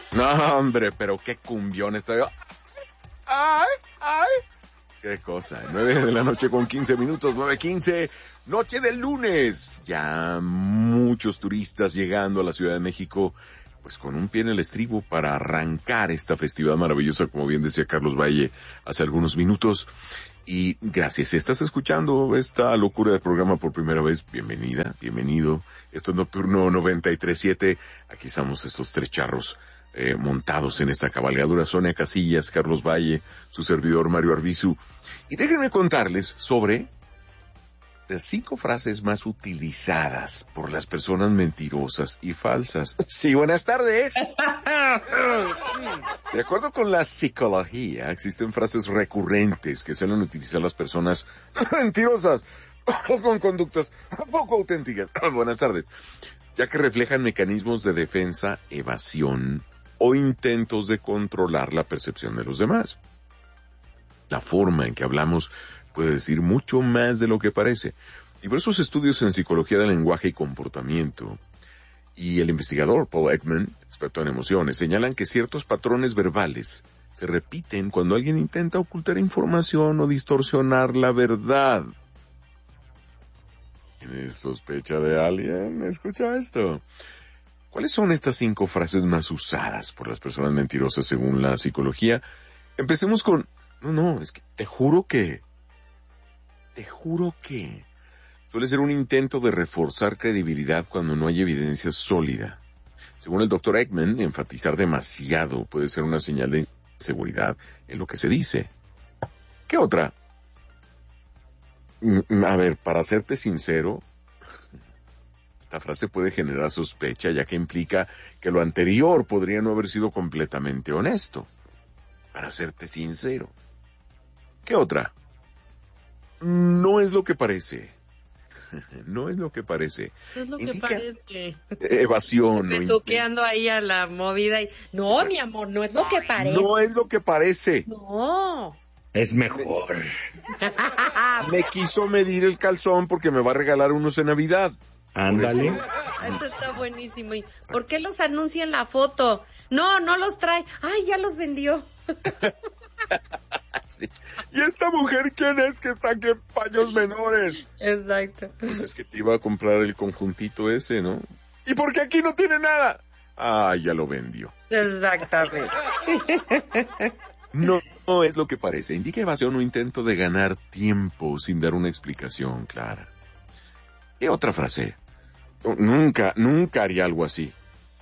No, hombre, pero qué cumbión estoy. ¡Ay, ay! Qué cosa. 9 de la noche con 15 minutos, 9:15. Noche del lunes. Ya muchos turistas llegando a la Ciudad de México, pues con un pie en el estribo para arrancar esta festividad maravillosa, como bien decía Carlos Valle hace algunos minutos. Y gracias, si estás escuchando esta locura de programa por primera vez, bienvenida, bienvenido. Esto es Nocturno 93.7. Aquí estamos estos tres charros montados en esta cabalgadura. Sonia Casillas, Carlos Valle, su servidor Mario Arbizu. Y déjenme contarles sobre las 5 frases más utilizadas por las personas mentirosas y falsas. Sí, buenas tardes. De acuerdo con la psicología, existen frases recurrentes que suelen utilizar las personas mentirosas o con conductas poco auténticas. Buenas tardes. Ya que reflejan mecanismos de defensa, evasión o intentos de controlar la percepción de los demás. La forma en que hablamos puede decir mucho más de lo que parece. Diversos estudios en psicología del lenguaje y comportamiento y el investigador Paul Ekman, experto en emociones, señalan que ciertos patrones verbales se repiten cuando alguien intenta ocultar información o distorsionar la verdad. ¿Tienes sospecha de alguien? Escucha esto. ¿Cuáles son estas 5 frases más usadas por las personas mentirosas según la psicología? Empecemos con, es que te juro que suele ser un intento de reforzar credibilidad cuando no hay evidencia sólida. Según el Dr. Ekman, enfatizar demasiado puede ser una señal de inseguridad en lo que se dice. ¿Qué otra? A ver, para serte sincero, esta frase puede generar sospecha, ya que implica que lo anterior podría no haber sido completamente honesto. Para serte sincero. ¿Qué otra? No es lo que parece. No es lo que parece. No es lo que parece. Evasión. Besuqueando ahí a la movida. No, exacto. Mi amor, no es lo que parece. No es lo que parece. No. Es mejor. Me quiso medir el calzón porque me va a regalar unos en Navidad. Ándale. Eso está buenísimo. ¿Y por qué los anuncia en la foto? No los trae. Ay, ya los vendió. Sí. ¿Y esta mujer quién es que está aquí en paños menores? Exacto. Pues es que te iba a comprar el conjuntito ese, ¿no? ¿Y por qué aquí no tiene nada? Ah, ya lo vendió. Exactamente. No es lo que parece. Indica evasión o intento de ganar tiempo sin dar una explicación clara. ¿Qué otra frase? Nunca haría algo así.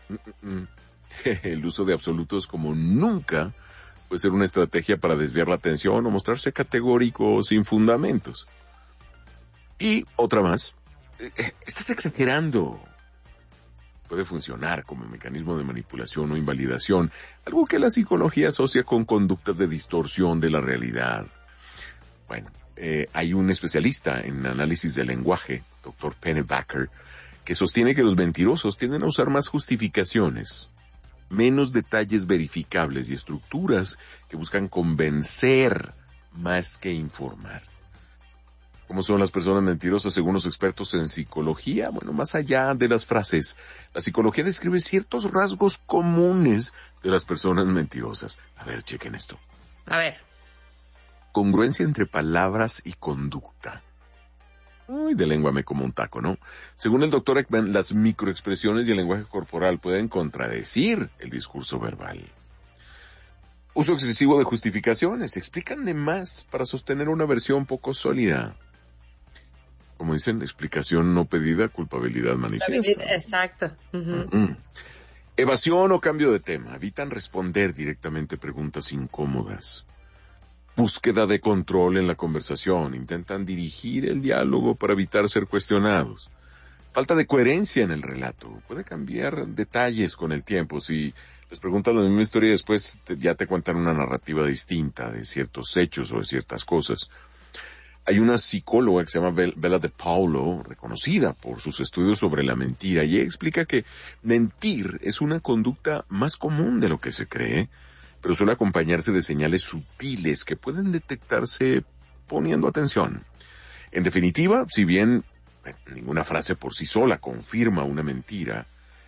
El uso de absolutos como nunca puede ser una estrategia para desviar la atención o mostrarse categórico sin fundamentos. Y otra más. Estás exagerando. Puede funcionar como mecanismo de manipulación o invalidación, algo que la psicología asocia con conductas de distorsión de la realidad. Bueno, hay un especialista en análisis del lenguaje, Dr. Pennebaker, que sostiene que los mentirosos tienden a usar más justificaciones, menos detalles verificables y estructuras que buscan convencer más que informar. ¿Cómo son las personas mentirosas según los expertos en psicología? Bueno, más allá de las frases, la psicología describe ciertos rasgos comunes de las personas mentirosas. A ver, chequen esto. A ver. Congruencia entre palabras y conducta. Uy, de lengua me como un taco, ¿no? Según el Dr. Ekman, las microexpresiones y el lenguaje corporal pueden contradecir el discurso verbal. Uso excesivo de justificaciones. Explican de más para sostener una versión poco sólida. Como dicen, explicación no pedida, culpabilidad manifiesta. Exacto. Uh-huh. Evasión o cambio de tema. Evitan responder directamente preguntas incómodas. Búsqueda de control en la conversación. Intentan dirigir el diálogo para evitar ser cuestionados. Falta de coherencia en el relato. Puede cambiar detalles con el tiempo. Si les preguntan la misma historia y después ya te cuentan una narrativa distinta de ciertos hechos o de ciertas cosas. Hay una psicóloga que se llama Bella De Paulo, reconocida por sus estudios sobre la mentira, y ella explica que mentir es una conducta más común de lo que se cree, pero suele acompañarse de señales sutiles que pueden detectarse poniendo atención. En definitiva, si bien ninguna frase por sí sola confirma una mentira,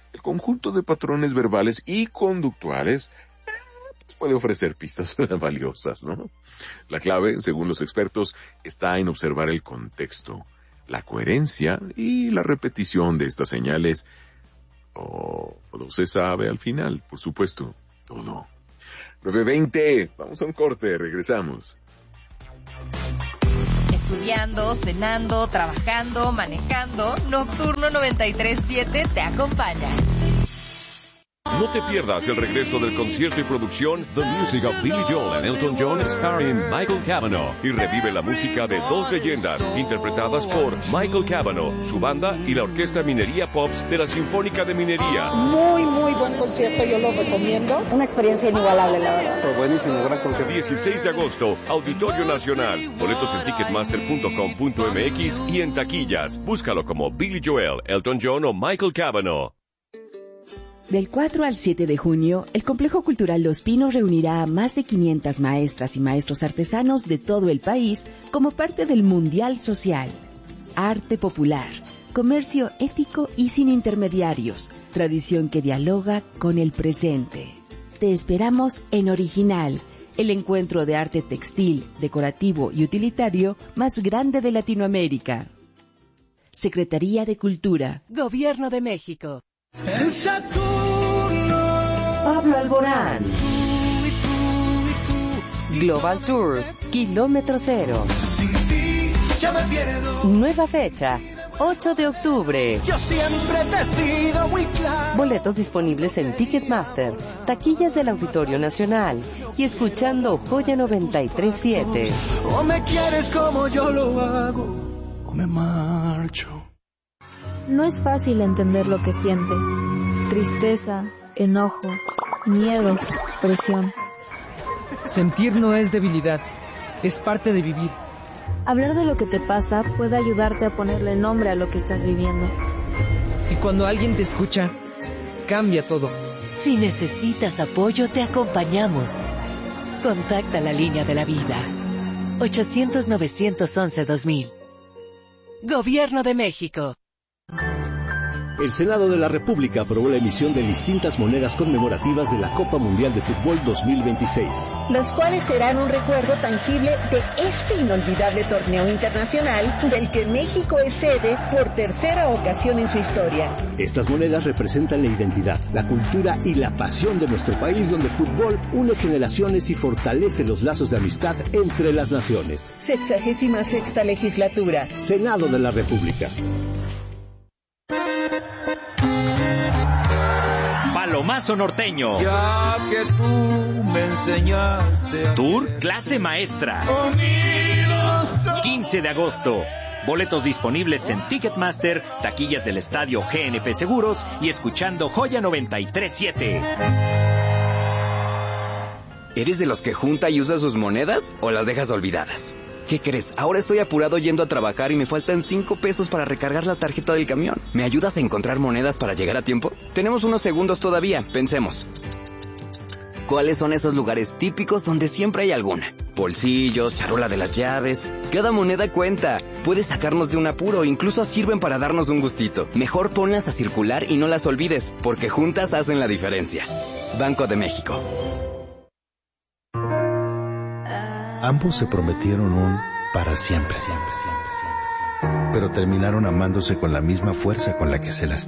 El conjunto de patrones verbales y conductuales pues puede ofrecer pistas valiosas, ¿no? La clave, según los expertos, está en observar el contexto, la coherencia y la repetición de estas señales. Todo se sabe al final, por supuesto, todo. 9:20, vamos a un corte, regresamos. Estudiando, cenando, trabajando, manejando, Nocturno 93.7 te acompaña. No te pierdas el regreso del concierto y producción The Music of Billy Joel and Elton John starring Michael Cavanaugh, y revive la música de dos leyendas interpretadas por Michael Cavanaugh, su banda y la Orquesta Minería Pops de la Sinfónica de Minería. Muy buen concierto, yo lo recomiendo. Una experiencia inigualable, la verdad. Buenísimo, gran concierto. 16 de agosto, Auditorio Nacional. Boletos en ticketmaster.com.mx y en taquillas. Búscalo como Billy Joel, Elton John o Michael Cavanaugh. Del 4 al 7 de junio, el Complejo Cultural Los Pinos reunirá a más de 500 maestras y maestros artesanos de todo el país como parte del Mundial Social. Arte popular, comercio ético y sin intermediarios, tradición que dialoga con el presente. Te esperamos en Original, el encuentro de arte textil, decorativo y utilitario más grande de Latinoamérica. Secretaría de Cultura, Gobierno de México. Pablo Alborán. Global Tour, Kilómetro Cero. Nueva fecha, 8 de octubre. Boletos disponibles en Ticketmaster, taquillas del Auditorio Nacional y escuchando Joya 93.7. O me quieres como yo lo hago, o me marcho. No es fácil entender lo que sientes. Tristeza, enojo, miedo, presión. Sentir no es debilidad, es parte de vivir. Hablar de lo que te pasa puede ayudarte a ponerle nombre a lo que estás viviendo. Y cuando alguien te escucha, cambia todo. Si necesitas apoyo, te acompañamos. Contacta la línea de la vida. 800-911-2000. Gobierno de México. El Senado de la República aprobó la emisión de distintas monedas conmemorativas de la Copa Mundial de Fútbol 2026. Las cuales serán un recuerdo tangible de este inolvidable torneo internacional del que México es sede por tercera ocasión en su historia. Estas monedas representan la identidad, la cultura y la pasión de nuestro país, donde el fútbol une generaciones y fortalece los lazos de amistad entre las naciones. 66ª legislatura. Senado de la República. Palomazo norteño. Ya que tú me enseñaste. Tour Clase Maestra. 15 de agosto. Boletos disponibles en Ticketmaster, taquillas del estadio GNP Seguros y escuchando Joya 93.7. ¿Eres de los que junta y usa sus monedas o las dejas olvidadas? ¿Qué crees? Ahora estoy apurado yendo a trabajar y me faltan 5 pesos para recargar la tarjeta del camión. ¿Me ayudas a encontrar monedas para llegar a tiempo? Tenemos unos segundos todavía, pensemos. ¿Cuáles son esos lugares típicos donde siempre hay alguna? Bolsillos, charola de las llaves. Cada moneda cuenta. Puede sacarnos de un apuro, incluso sirven para darnos un gustito. Mejor ponlas a circular y no las olvides, porque juntas hacen la diferencia. Banco de México. Ambos se prometieron un para siempre, pero terminaron amándose con la misma fuerza con la que se lastimaron.